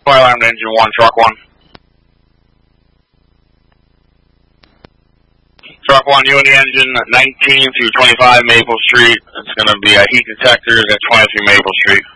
Fire alarm to engine 1, truck 1. Truck 1, you and the engine, 19 through 25 Maple Street. It's going to be a heat detectors at 23 Maple Street.